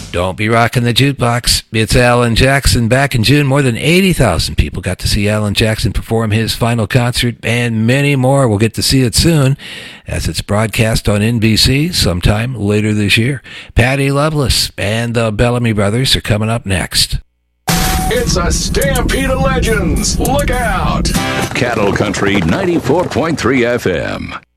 Don't be rocking the jukebox. It's Alan Jackson. Back in June, more than 80,000 people got to see Alan Jackson perform his final concert, and many more will get to see it soon as it's broadcast on NBC sometime later this year. Patty Loveless and the Bellamy Brothers are coming up next. It's a stampede of legends. Look out! Cattle Country 94.3 FM.